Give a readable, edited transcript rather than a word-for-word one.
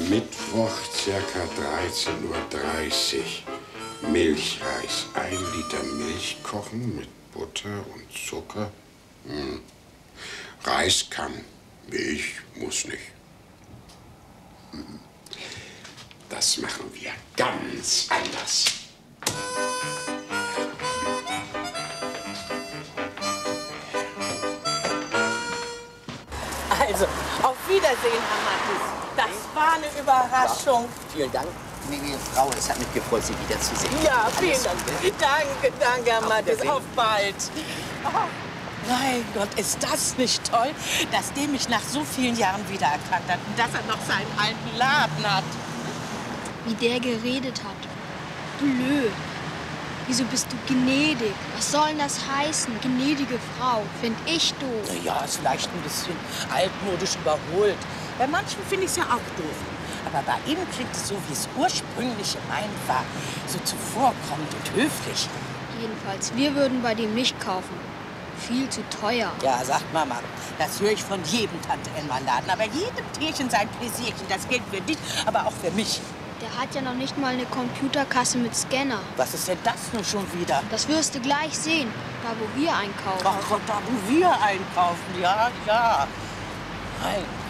Mittwoch, circa 13:30 Uhr. Milchreis. 1 Liter Milch kochen mit Butter und Zucker. Reis kann, Milch muss nicht. Das machen wir ganz anders. Also, auf Wiedersehen, Herr Mattes. Das war eine Überraschung. Vielen Dank, liebe Frau. Es hat mich gefreut, Sie wiederzusehen. Ja, vielen Dank. Danke, Herr Mattes. Auf bald. Oh, mein Gott, ist das nicht toll, dass der mich nach so vielen Jahren wiedererkannt hat und dass er noch seinen alten Laden hat. Wie der geredet hat. Blöd. Wieso bist du gnädig? Was soll denn das heißen? Gnädige Frau, find ich doof. Ja, ist vielleicht ein bisschen altmodisch überholt. Bei manchen finde ich es ja auch doof. Aber bei ihm klingt es so, wie es ursprünglich gemeint war. So zuvorkommend und höflich. Jedenfalls, wir würden bei dem nicht kaufen. Viel zu teuer. Ja, sagt Mama, das höre ich von jedem Tante-Emma-Laden. Aber jedem Tierchen sein Pläsierchen. Das gilt für dich, aber auch für mich. Der hat ja noch nicht mal eine Computerkasse mit Scanner. Was ist denn das nun schon wieder? Das wirst du gleich sehen, da wo wir einkaufen. Ach Gott, da wo wir einkaufen, ja. Mein